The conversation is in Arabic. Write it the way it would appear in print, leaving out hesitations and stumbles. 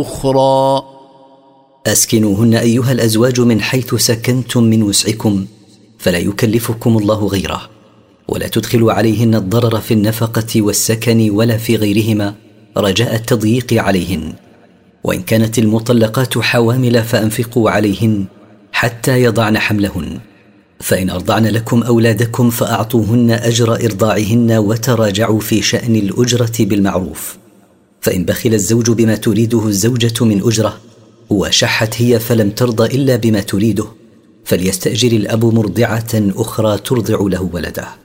أخرى. أسكنوهن أيها الأزواج من حيث سكنتم من وسعكم، فلا يكلفكم الله غيره، ولا تدخلوا عليهن الضرر في النفقة والسكن ولا في غيرهما رجاء التضييق عليهن. وإن كانت المطلقات حوامل فأنفقوا عليهن حتى يضعن حملهن، فإن أرضعن لكم أولادكم فأعطوهن أجر إرضاعهن وتراجعوا في شأن الأجرة بالمعروف. فإن بخل الزوج بما تريده الزوجة من أجرة وشحت هي فلم ترضى إلا بما تريده، فليستأجر الأب مرضعة أخرى ترضع له ولده.